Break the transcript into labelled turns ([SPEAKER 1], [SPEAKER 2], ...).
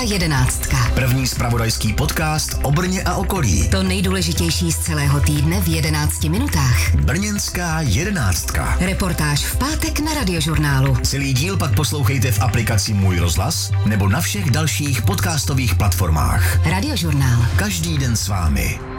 [SPEAKER 1] jedenáctka.
[SPEAKER 2] První zpravodajský podcast o Brně a okolí.
[SPEAKER 1] To nejdůležitější z celého týdne v 11 minutách.
[SPEAKER 2] Brněnská jedenáctka.
[SPEAKER 1] Reportáž v pátek na Radiožurnálu.
[SPEAKER 2] Celý díl pak poslouchejte v aplikaci Můj rozhlas nebo na všech dalších podcastových platformách.
[SPEAKER 1] Radiožurnál.
[SPEAKER 2] Každý den s vámi.